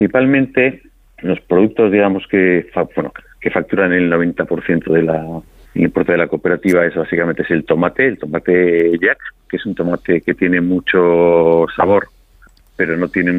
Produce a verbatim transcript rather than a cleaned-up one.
Principalmente los productos, digamos, que fa- bueno, que facturan el noventa por ciento de la el importe de la cooperativa es básicamente es el tomate, el tomate Jack, que es un tomate que tiene mucho sabor, pero no tiene